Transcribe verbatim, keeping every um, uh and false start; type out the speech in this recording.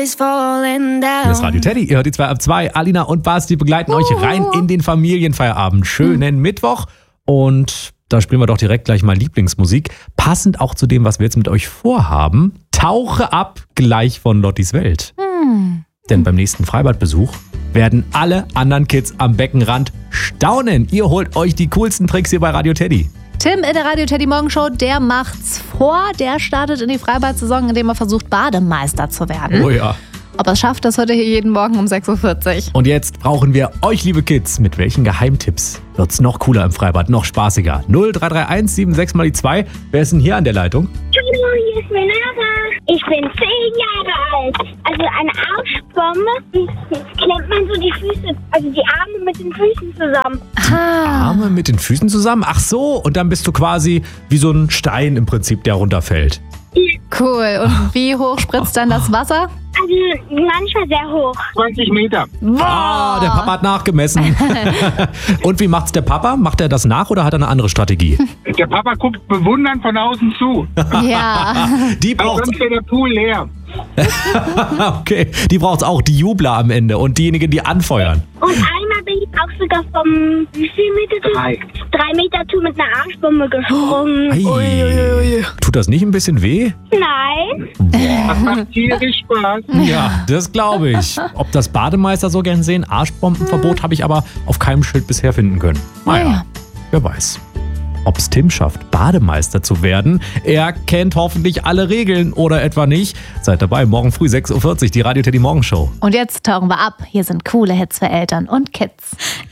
is falling down. Hier ist Radio Teddy, ihr hört die zwei ab zwei. Alina und Basti begleiten euch rein in den Familienfeierabend. Schönen mhm. Mittwoch. Und da spielen wir doch direkt gleich mal Lieblingsmusik. Passend auch zu dem, was wir jetzt mit euch vorhaben. Tauche ab gleich von Lottis Welt. Hm. Denn beim nächsten Freibadbesuch werden alle anderen Kids am Beckenrand staunen. Ihr holt euch die coolsten Tricks hier bei Radio Teddy. Tim in der Radio Teddy Morgenshow, der macht's vor. Der startet in die Freibad-Saison, indem er versucht, Bademeister zu werden. Oh ja. Ob er es schafft, das hört ihr hier jeden Morgen um sechs Uhr vierzig. Und jetzt brauchen wir euch, liebe Kids. Mit welchen Geheimtipps wird's noch cooler im Freibad, noch spaßiger? null drei drei eins sieben sechs mal die zwei. Wer ist denn hier an der Leitung? Hallo, hier ist Renata. Ich bin zehn Jahre alt. Also eine Arschbombe, klemmt man so die Füße, also die Arme mit den Füßen zusammen. Ah. Arme mit den Füßen zusammen? Ach so, und dann bist du quasi wie so ein Stein im Prinzip, der runterfällt. Cool. Und wie hoch spritzt dann das Wasser? Also manchmal sehr hoch. zwanzig Meter. Ah, der Papa hat nachgemessen. Und wie macht's der Papa? Macht er das nach oder hat er eine andere Strategie? Der Papa guckt bewundernd von außen zu. Ja. Die Weil braucht's. sonst wäre der Pool leer. Okay, die braucht's auch, die Jubler am Ende und diejenigen, die anfeuern. Und einmal bin ich auch sogar vom, wie viel Meter Turm? Drei. Drei Meter Turm mit einer Arschbombe gesprungen. Ei. Tut das nicht ein bisschen weh? Nein. Das macht tierisch Spaß. Ja, das glaube ich. Ob das Bademeister so gern sehen, Arschbombenverbot habe ich aber auf keinem Schild bisher finden können. Naja, Naja. wer weiß. Ob es Tim schafft, Bademeister zu werden. Er kennt hoffentlich alle Regeln oder etwa nicht. Seid dabei, morgen früh sechs Uhr vierzig, die Radio Teddy Morgenshow. Und jetzt tauchen wir ab. Hier sind coole Hits für Eltern und Kids.